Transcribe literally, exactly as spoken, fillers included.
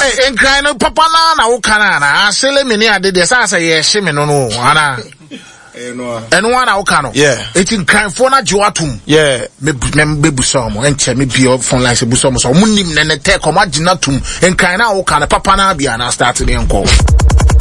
Hey, and crying papa na ukana na asele me ni ade de sa say ye hye me no no ana. And one out cano. Yeah. It's in crime for na joatum. Yeah. Me me busomo and che me be phone like busomo so munim ne ne take o maginatum and kind out kana papa na bia na start the enko.